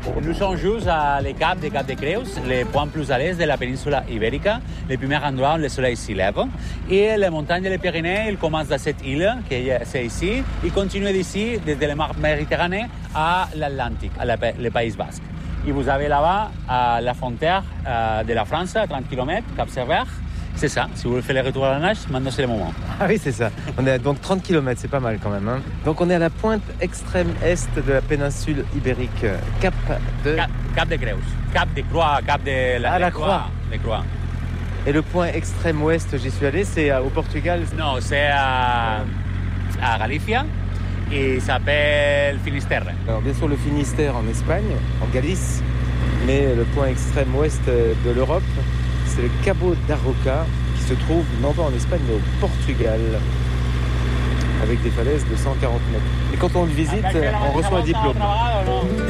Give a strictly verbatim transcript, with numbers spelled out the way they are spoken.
Nous sommes juste à les caps des Cap de Creus, les points plus à l'est de la péninsule ibérique, le premier endroit où le soleil s'y lève. Et les montagnes des Pyrénées, ils commencent à cette île, qui est ici, ils continuent d'ici, desde la mer Méditerranée à l'Atlantique, à la, le Pays Basque. Et vous avez là-bas à la frontière euh, de la France, à trente kilomètres, Cap Servère. C'est ça, si vous voulez faire le retour à la nage, maintenant c'est le moment. Ah oui, c'est ça. On est à donc trente kilomètres, c'est pas mal quand même. Hein. Donc on est à la pointe extrême est de la péninsule ibérique, Cap de... Cap, Cap de Creus, Cap de Croix, Cap de la, ah, la Croix. Croix. De Croix. Et le point extrême ouest, j'y suis allé, c'est au Portugal. Non, c'est à, à Galicia et ça s'appelle Finisterre. Alors bien sûr le Finistère en Espagne, en Galice, mais le point extrême ouest de l'Europe, c'est le Cabo da Roca qui se trouve non pas en Espagne mais au Portugal avec des falaises de cent quarante mètres. Et quand on le visite, on reçoit un diplôme.